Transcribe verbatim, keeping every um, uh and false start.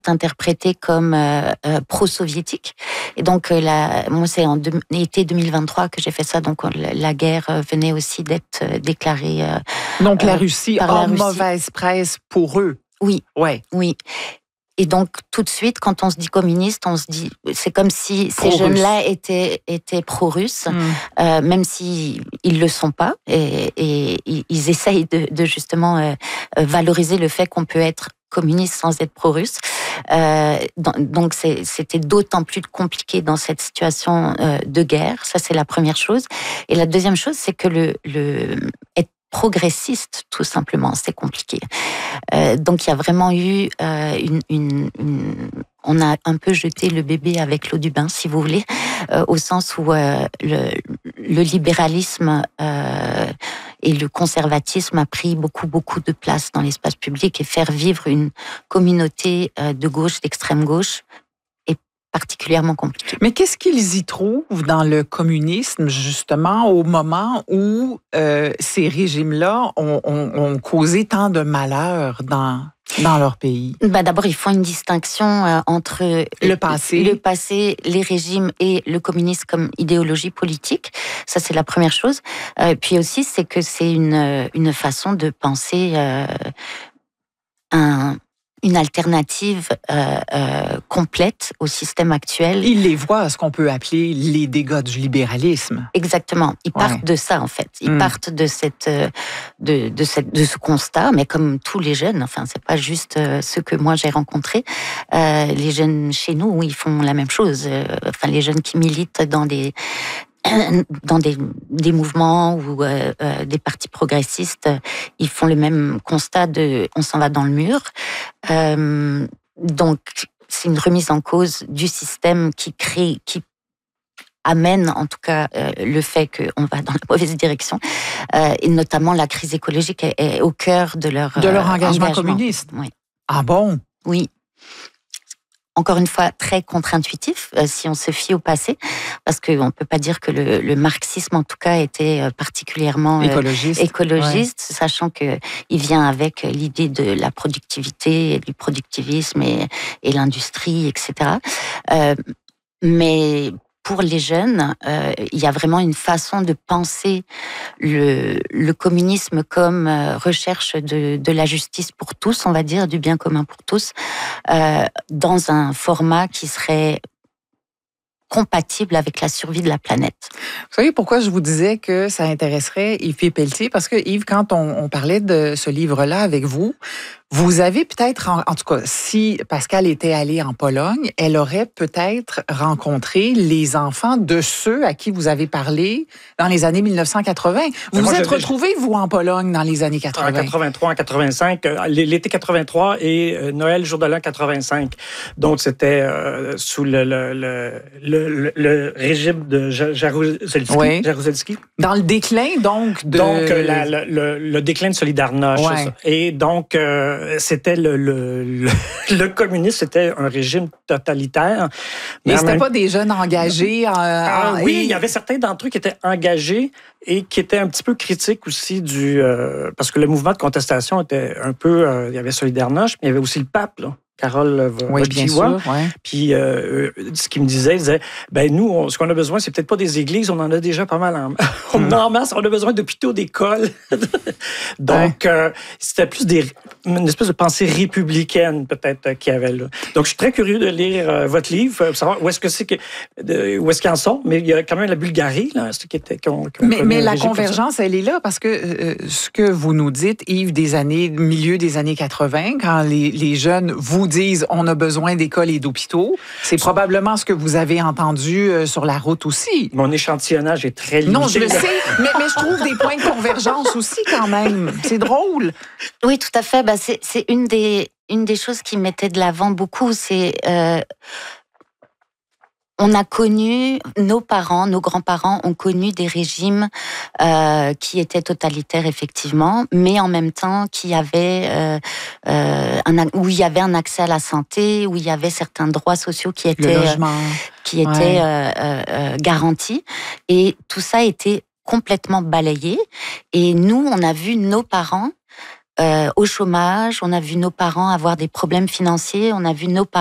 interprété comme euh, euh, pro-soviétique. Et donc, euh, la, moi, c'est en de, été deux mille vingt-trois que j'ai fait ça. Donc, la guerre venait aussi d'être déclarée. Euh, donc, la Russie euh, a la Russie. mauvaise presse pour eux. Oui. Ouais. Oui. Et donc, tout de suite, quand on se dit communiste, on se dit, c'est comme si ces jeunes-là étaient, étaient pro-russes, mmh. euh, même s'ils ne le sont pas. Et, et ils essayent de, de justement euh, valoriser le fait qu'on peut être communiste sans être pro-russe. Euh, donc, c'est, c'était d'autant plus compliqué dans cette situation euh, de guerre. Ça, c'est la première chose. Et la deuxième chose, c'est que le, le être progressiste, tout simplement, c'est compliqué. Euh, donc, il y a vraiment eu euh, une, une, une... On a un peu jeté le bébé avec l'eau du bain, si vous voulez, euh, au sens où euh, le, le libéralisme euh, et le conservatisme a pris beaucoup, beaucoup de place dans l'espace public et faire vivre une communauté euh, de gauche, d'extrême gauche, particulièrement compliqué. Mais qu'est-ce qu'ils y trouvent dans le communisme, justement, au moment où euh, ces régimes-là ont, ont, ont causé tant de malheur dans, dans leur pays? Ben d'abord, ils font une distinction euh, entre le passé. le passé, les régimes et le communisme comme idéologie politique. Ça, c'est la première chose. Euh, puis aussi, c'est que c'est une, une façon de penser euh, un... une alternative euh, euh, complète au système actuel. Ils les voient à ce qu'on peut appeler les dégâts du libéralisme. Exactement. Ils partent ouais. de ça, en fait. Ils mmh. partent de cette, de, de cette, de ce constat, mais comme tous les jeunes, enfin, c'est pas juste ceux que moi j'ai rencontrés. Euh, les jeunes chez nous, ils font la même chose. Enfin, les jeunes qui militent dans des dans des, des mouvements ou euh, euh, des partis progressistes, ils font le même constat de on s'en va dans le mur. Euh, donc, c'est une remise en cause du système qui crée, qui amène en tout cas euh, le fait qu'on va dans la mauvaise direction, euh, et notamment la crise écologique est, est au cœur de leur de leur engagement, engagement. communiste. Oui. Ah bon? Oui. Encore une fois, très contre-intuitif, euh, si on se fie au passé, parce qu'on ne peut pas dire que le, le marxisme, en tout cas, était particulièrement euh, écologiste, écologiste ouais. sachant qu'il vient avec l'idée de la productivité, du productivisme et, et l'industrie, et cetera. Euh, mais pour les jeunes, euh, il y a vraiment une façon de penser le, le communisme comme euh, recherche de, de la justice pour tous, on va dire, du bien commun pour tous, euh, dans un format qui serait compatible avec la survie de la planète. Vous savez pourquoi je vous disais que ça intéresserait Yves Pelletier? Parce que Yves, quand on, on parlait de ce livre-là avec vous, vous avez peut-être, en, en tout cas, si Pascale était allée en Pologne, elle aurait peut-être rencontré les enfants de ceux à qui vous avez parlé dans les années mille neuf cent quatre-vingt. Vous vous êtes retrouvés, vous, en Pologne dans les années quatre-vingt? En quatre-vingt-trois, en quatre-vingt-cinq, l'été quatre-vingt-trois et Noël, jour de l'an quatre-vingt-cinq. Donc, c'était euh, sous le, le, le, le, le régime de Jaruzelski. Oui. Jaruzelski. Dans le déclin, donc, de... Donc, la, la, le, le déclin de Solidarność. Ouais. Et donc, euh, c'était le, le, le, le communisme, c'était un régime totalitaire. Mais c'était même... pas des jeunes engagés. Euh, ah, euh, oui, il y avait certains d'entre eux qui étaient engagés et qui étaient un petit peu critiques aussi du... Euh, parce que le mouvement de contestation était un peu... Euh, il y avait Solidarność, mais il y avait aussi le pape, là. Carole oui, bien sûr, ouais. Puis euh, ce qu'il me disait, il disait, ben nous, on, ce qu'on a besoin, c'est peut-être pas des églises, on en a déjà pas mal en, on mm. en masse, on a besoin d'hôpitaux, d'écoles. Donc, ouais. euh, c'était plus des, une espèce de pensée républicaine, peut-être, euh, qu'il y avait là. Donc, je suis très curieux de lire euh, votre livre, pour savoir où est-ce que c'est que, de, où est-ce qu'ils en sont, mais il y a quand même la Bulgarie, là, ce qui était... Qu'on, qu'on mais mais la convergence, elle est là, parce que euh, ce que vous nous dites, Yves, des années, milieu des années quatre-vingt, quand les, les jeunes vous disent on a besoin d'écoles et d'hôpitaux. C'est probablement ce que vous avez entendu euh, sur la route aussi. Mon échantillonnage est très limité. Non, je le sais, mais, mais je trouve des points de convergence aussi quand même. C'est drôle. Oui, tout à fait. Ben, c'est, c'est une des, une des choses qui mettait de l'avant beaucoup. C'est... Euh, On a connu, nos parents, nos grands-parents ont connu des régimes euh, qui étaient totalitaires, effectivement, mais en même temps qui avaient, euh, euh, un, où il y avait un accès à la santé, où il y avait certains droits sociaux qui étaient, qui étaient ouais. euh, euh, garantis. Et tout ça a été complètement balayé. Et nous, on a vu nos parents euh, au chômage, on a vu nos parents avoir des problèmes financiers, on a vu nos parents